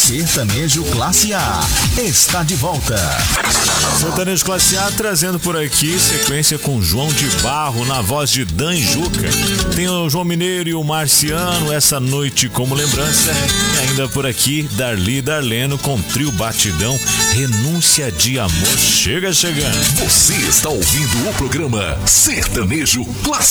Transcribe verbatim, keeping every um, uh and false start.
Sertanejo Classe A está de volta. Sertanejo Classe A trazendo por aqui sequência com João de Barro na voz de Dan Juca. Tem o João Mineiro e o Marciano, Essa Noite Como Lembrança. E ainda por aqui, Darli e Darleno com Trio Batidão, Renúncia de Amor. Chega chegando. Você está ouvindo o programa Sertanejo Classe